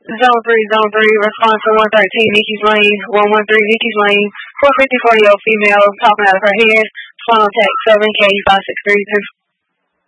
Zone 3, response to 113 Nikki's Lane, 113 Nikki's Lane, 454-year-old female talking out of her head, final text 7K 563